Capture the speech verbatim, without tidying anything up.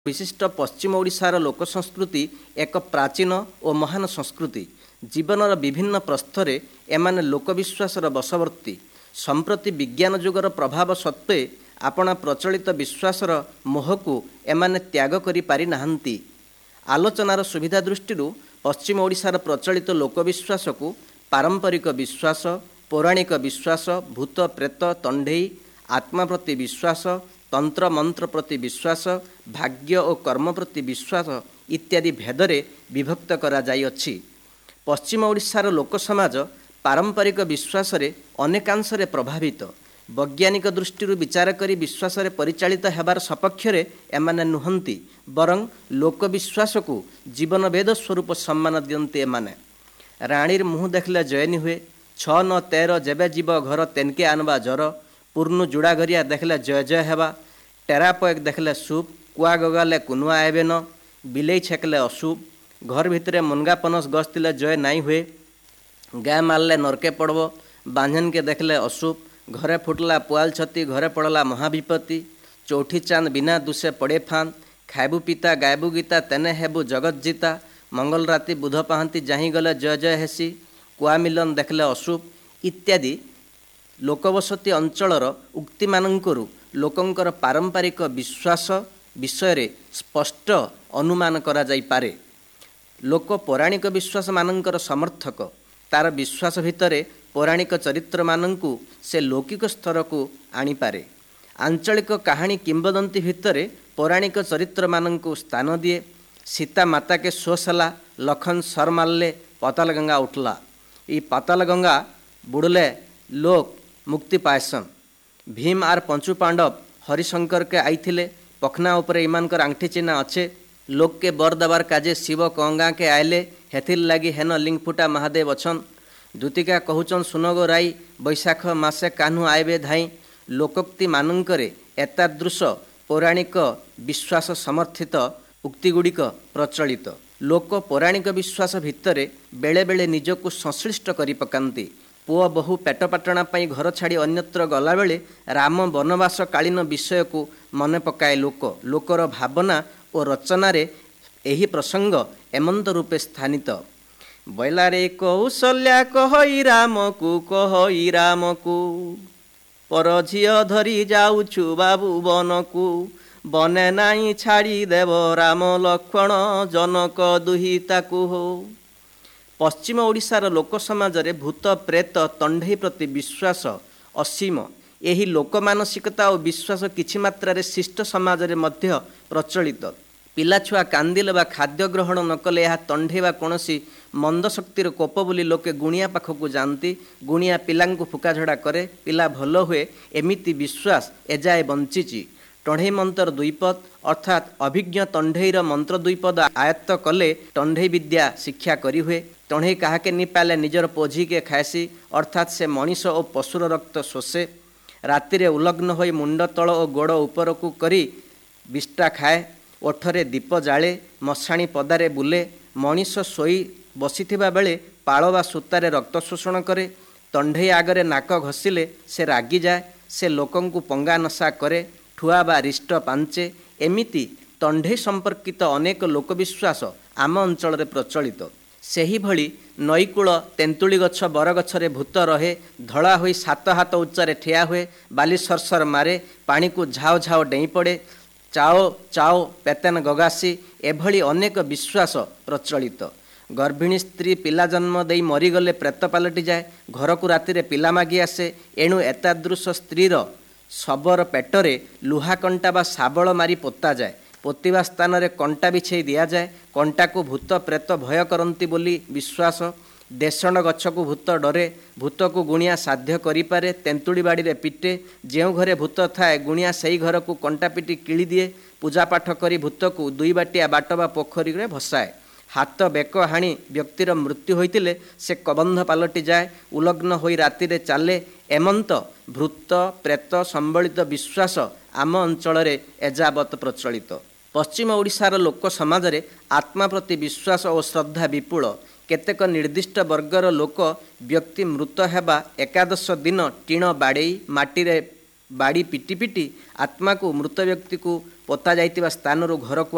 विशिष्ट पश्चिम ओडिशार लोक संस्कृति एक प्राचीन और महान संस्कृति। जीवनर विभिन्न प्रस्थरे एमाने लोकविश्वासर बशवर्ती। संप्रति विज्ञान जुगर प्रभाव सत्वे आपणा प्रचलित विश्वासर मोहकु एमाने त्याग करि पारि नाहंती। आलोचनार सुविधा दृष्टि पश्चिम ओडिशार प्रचलित लोकविश्वासकु पारंपरिक विश्वास, पौराणिक विश्वास, भूत प्रेत तंढेई, आत्मा प्रति विश्वास, तंत्र मंत्र प्रति विश्वास, भाग्य और कर्म प्रति विश्वास इत्यादि भेदरे विभक्त करा जाई अछि। पश्चिम ओडिशार लोक समाज पारंपरिक विश्वास रे अनेकांशरे प्रभावित। वैज्ञानिक दृष्टि विचार करी विश्वास रे परिचालित हेबार सपक्षरे एमाने नुहंती, बरं लोक विश्वास को जीवन वेद स्वरूप सम्मान दियंती एमाने। राणीर मुह देखले जयनी हुए, छ न तेर जेबे जीव घर तेनके आनबा जर, पूर्ण जुड़ा गरिया देखले जय जय हेबा, टेरापएक देखले शुभ, कुआ गगाले कुनुआ आएबे न, बिलेई छेकले अशुभ, घर भितरे मुनगा पनस गछतिले जय नाई हुए, गाय मारले नरके पड़ब, बांझन के देखले अशुभ, घरे फुटला पुआल छती घरे पड़ला महाविपत्ति, चौठी चांद बिना दुसे पड़े फान, खाइबू पिता गायबू गीता तेने हेबू जगत जीता, मंगल राति बुध पाहंती जाही गले जय जय हेसी, कुआ मिलन देखले अशुभ इत्यादि लोकबसती अंचलर उक्ति मानंकरु लोकंकर पारंपरिक विश्वास विषय रे स्पष्ट अनुमान करा जाई पारे। लोक पौराणिक विश्वास मानंकर समर्थक तार विश्वास भितरे पौराणिक चरित्र मानंकु से लौकिक स्तर को आनी पारे। आंचलिक कहानी किंबदंती भितरे पौराणिक चरित्र मानंकु स्थान दिए। सीता माता के शोषला, लखन सर मारले, पाताल गंगा उठला। ई पाताल गंगा बुड़ले लोक मुक्ति पायसन। भीम आर पंचु पांडव हरिशंकर के आईथिले, पखना उपरे ईमानकर आंगठी चिन्ह अच्छे। लोक के बर दबार काजे शिव कंगा के आयले, हेथिर लगी हेन लिंग फुटा महादेव अछन। दूतिका कहूचन सुनगो राई, बैशाख मासे कान्हू आयबे धाई। लोकोक्ति मानंकरे एतादृश पौराणिक विश्वास समर्थित उक्तिगुड़िक प्रचलित। लोक पौराणिक विश्वास भितरे बेले बेले निजको संश्लिष्ट करि पकांती। पुओ बहु पेटपाटणा पाई घर छाड़ी अन्यत्र गला बेले राम वनवास कालीन विषय को मन पकाए लोक। लोकर भावना और रचनारे एही प्रसंग एमंत रूपे स्थानित। बैलारे कौशल्या कहई राम को कहई राम को, पर झियो धरी जाउछु बाबू बन को, बने नाई छाड़ी देव राम लक्ष्मण जनक दुहिता को हो। पश्चिम ओडिशार लोक समाज रे भूत प्रेत तंढेई प्रति विश्वास असीम। एही लोक मानसिकता और विश्वास किछि मात्रा रे शिष्ट समाज रे मध्य प्रचलित। पिला छुआ कांदिले बा खाद्य ग्रहण न कले यह तंढेई बा कोनोसी मंद शक्तिर कोप बोली लोके गुणिया पाखकु जानती। गुणिया पिलांकु फुकाझड़ा करे, पिला भल हुए एमिति विश्वास एजाए बंचिची। टंढेई मंत्र दुईपद अर्थात अभिज्ञ तंढेईर मंत्र दुईपद आयत्त कले टंढेई विद्या शिक्षा करी हुए। टंढेई काहाके नी पाले निजर पोझी के खाएसी अर्थात से मनीष और पशुर रक्त शोषे। रातिरे उलग्न होई मुंड तल और गोड़ उपरकू करी बिष्टा खाए। ओठरे दीप जाले, मशाणी पदारे बुले। मनीष शोई बसिथिबा बेले पाळ बा सूतारे रक्त शोषण करे। तंढेई आगरे नाक घसिले से रागी जाए। से लोकंकु पंगा नशा करे, ठुआ बा रिष्ट पांचे। एमिति तंढेई संपर्कित अनेक लोकविश्वास आम अंचल रे प्रचलित। सेही भली नईकूल तेंतुली गछ बरगछरे भूत रहे, धड़ा होई सात हाथ उच्चारे ठिया हुए, बाली सरसर मारे, पानी को झाओ झाओ डेई पड़े, चाओ चाओ पेतेन गगासी एभली अनेक विश्वास प्रचलित। गर्भिणी स्त्री पिला जन्म देई मरीगले प्रेत पालटि जाए, घर को रातिरे पिला मागी आसे। एणु एतादृश स्त्रीर शबर पेटरे लुहा कंटा बा शाबल मारी पोता जाए। पोतिबा स्थान रे कंटा बिछाई दिया जाए। कंटा को भूत प्रेत भय करंती बोली विश्वास। देशण गछ को भूत डरे, भूत को गुणिया साध्य करि पारे। तेंतुड़ी बाड़ी रे पिटे, जेउ घरे भूत थाए गुणिया सेई घर को कंटा पिटी किली दिए। पूजा पाठ करी भूत को दुई बाटिया बाट बा पोखरी रे भसाए। हाथ बेक हाणी व्यक्तिर मृत्यु होइतिले से कबंध पालटि जाए। उलग्न होई रातिरे चाले। एमंत भूत प्रेत संबलित विश्वास आम अंचल रे एजावत प्रचलित। पश्चिम ओडिशार लोक समाज रे आत्मा प्रति विश्वास और श्रद्धा विपुल। केतेक निर्दिष्ट वर्गर लोक व्यक्ति मृत हेबा एकादश दिन टीण बाड़ेई माटी रे बाड़ी पिटी पिटी आत्मा को मृत व्यक्ति को पोता जाइतिबा स्थानरू घर को